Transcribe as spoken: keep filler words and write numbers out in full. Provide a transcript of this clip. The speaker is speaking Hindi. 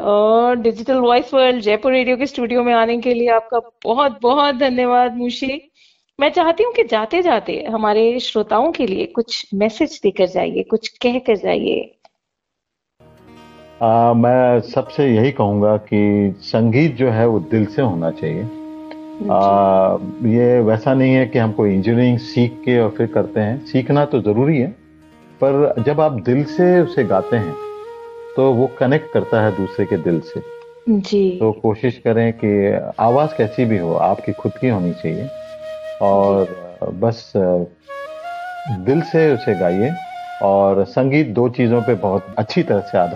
और digital voice world Jaipur radio के स्टूडियो में आने के लिए आपका बहुत बहुत धन्यवाद मुशी। मैं चाहती हूँ कि जाते जाते हमारे श्रोताओं के लिए कुछ मैसेज देकर जाइए, कुछ कह कर जाइए। आ, मैं सबसे यही कहूँगा कि संगीत जो है वो दिल से होना चाहिए। जी। आ, ये वैसा नहीं है कि हम कोई इंजीनियरिंग सीख के और फिर करते हैं, सीखना तो ज़रूरी है, पर जब आप दिल से उसे गाते हैं तो वो कनेक्ट करता है दूसरे के दिल से। जी। तो कोशिश करें कि आवाज़ कैसी भी हो आपकी खुद की होनी चाहिए, जी। और आ, बस आ, दिल से उसे गाइए। और संगीत दो चीज़ों पे बहुत अच्छी तरह से आधारित